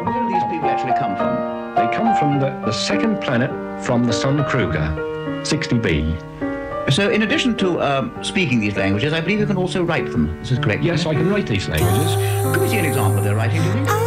Where do these people actually come from? They come from the second planet from the Sun Kruger, 60b. So in addition to speaking these languages, I believe you can also write them. This is correct? Yes, I can write these languages. Could we see an example of their writing, do you think?